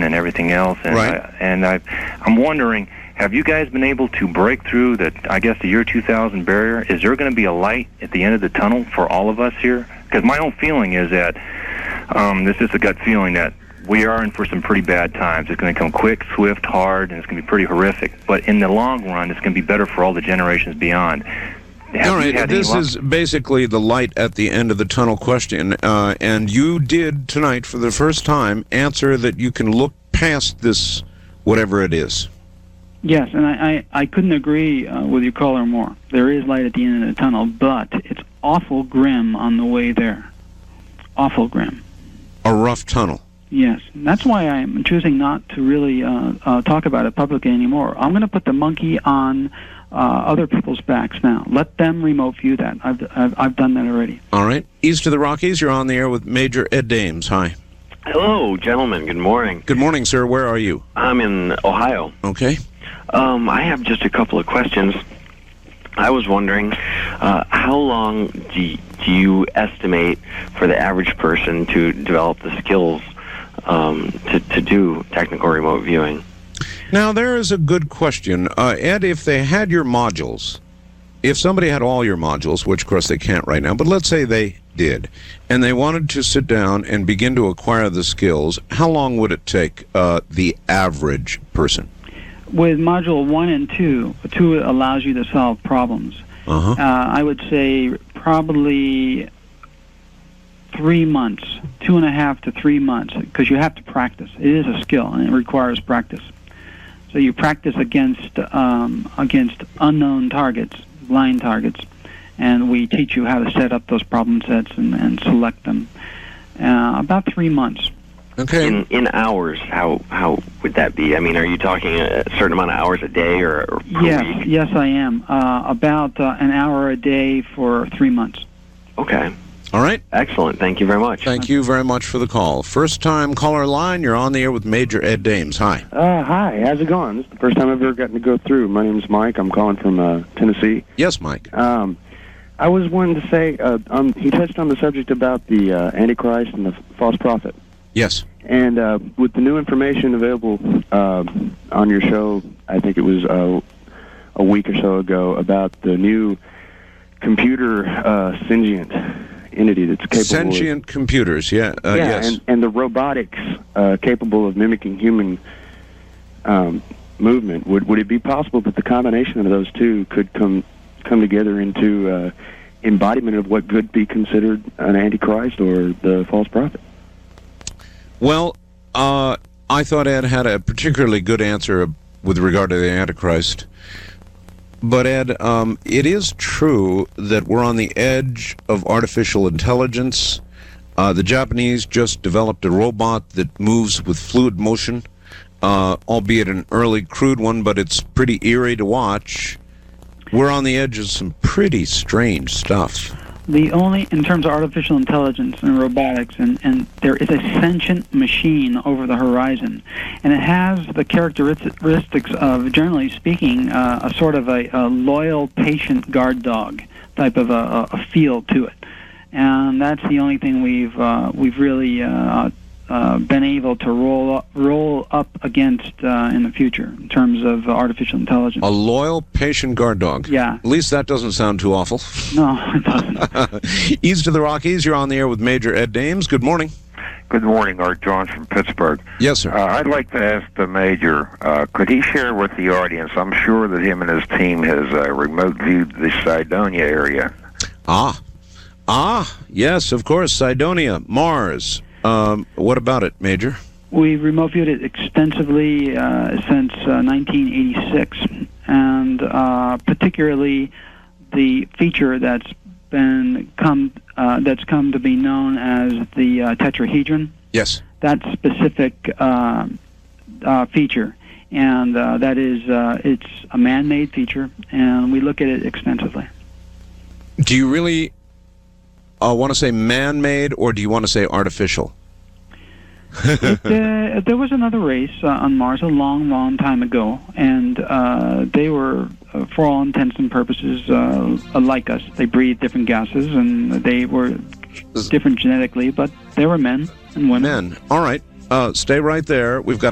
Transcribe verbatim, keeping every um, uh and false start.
oxygen and everything else. And Right. I, and I, I'm wondering, have you guys been able to break through the, I guess, the year two thousand barrier? Is there going to be a light at the end of the tunnel for all of us here? Because my own feeling is that, um, this is a gut feeling that we are in for some pretty bad times. It's going to come quick, swift, hard, and it's going to be pretty horrific. But in the long run, it's going to be better for all the generations beyond. Have All you right, had any this luck? is basically the light at the end of the tunnel question, uh, and you did tonight, for the first time, answer that you can look past this, whatever it is. Yes, and I, I, I couldn't agree uh, with your caller more. There is light at the end of the tunnel, but it's awful grim on the way there. Awful grim. A rough tunnel. Yes, and that's why I'm choosing not to really uh, uh, talk about it publicly anymore. I'm going to put the monkey on uh, other people's backs now. Let them remote view that. I've, I've, I've done that already. All right. East of the Rockies, you're on the air with Major Ed Dames. Hi. Hello, gentlemen. Good morning. Good morning, sir. Where are you? I'm in Ohio. Okay. Um, I have just a couple of questions. I was wondering, uh, how long do you, do you estimate for the average person to develop the skills um, to, to do technical remote viewing? Now, there is a good question. Uh, Ed, if they had your modules, if somebody had all your modules, which, of course, they can't right now, but let's say they did, and they wanted to sit down and begin to acquire the skills, how long would it take uh, the average person? With Module one and two, two allows you to solve problems. Uh-huh. Uh, I would say probably three months, two and a half to three months, because you have to practice. It is a skill, and it requires practice. So you practice against um, against unknown targets, blind targets, and we teach you how to set up those problem sets and, and select them. Uh, about three months. Okay. In in hours, how how would that be? I mean, are you talking a certain amount of hours a day or, or per Yes, week? yes, I am. Uh, about uh, an hour a day for three months. Okay. All right. Excellent. Thank you very much. Thank you very much for the call. First time caller line, you're on the air with Major Ed Dames. Hi. Uh, hi, how's it going? This is the first time I've ever gotten to go through. My name's Mike. I'm calling from uh, Tennessee. Yes, Mike. Um, I was wanting to say, uh, um, he touched on the subject about the uh, Antichrist and the false prophet. Yes. And uh, with the new information available uh, on your show, I think it was uh, a week or so ago, about the new computer uh, sentient entity that's capable Sentient of, computers, yeah. Uh, yeah, yes. and, and the robotics uh, capable of mimicking human um, movement. Would would it be possible that the combination of those two could come come together into uh, embodiment of what could be considered an Antichrist or the false prophet? Well, uh, I thought Ed had a particularly good answer with regard to the Antichrist. But, Ed, um, it is true that we're on the edge of artificial intelligence. Uh, the Japanese just developed a robot that moves with fluid motion, uh, albeit an early crude one, but it's pretty eerie to watch. We're on the edge of some pretty strange stuff. The only, in terms of artificial intelligence and robotics, and, and there is a sentient machine over the horizon, and it has the characteristics of, generally speaking, uh, a sort of a, a loyal, patient guard dog type of a, a feel to it, and that's the only thing we've uh, we've really uh, uh, been able to roll up, roll up against uh, in the future in terms of artificial intelligence. A loyal, patient guard dog. Yeah. At least that doesn't sound too awful. No, it doesn't. East of the Rockies, you're on the air with Major Ed Dames. Good morning. Good morning, Art Johns from Pittsburgh. Yes, sir. Uh, I'd like to ask the Major, uh, could he share with the audience, I'm sure that him and his team has uh, remote viewed the Cydonia area. Ah. Ah, yes, of course, Cydonia, Mars. Um, what about it, Major? We remote viewed it extensively uh, since uh, nineteen eighty-six, and uh, particularly the feature that's been come uh, that's come to be known as the uh, tetrahedron. Yes. That specific uh, uh, feature, and uh, that is uh, it's a man-made feature, and we look at it extensively. Do you really uh, want to say man-made, or do you want to say artificial? it, uh, there was another race uh, on Mars a long, long time ago, and uh, they were, uh, for all intents and purposes, uh, like us. They breathed different gases, and they were different genetically, but they were men and women. Men. All right. Uh, stay right there. We've got